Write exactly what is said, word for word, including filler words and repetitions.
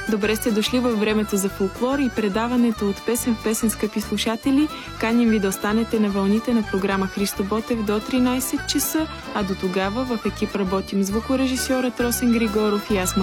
Добре сте дошли във времето за фолклор и предаването от песен в песен, скъпи слушатели. Каним ви да останете на вълните на програма Христо Ботев до тринайсет часа, а до тогава в екип работим звукорежисьорът Росен Григоров и аз,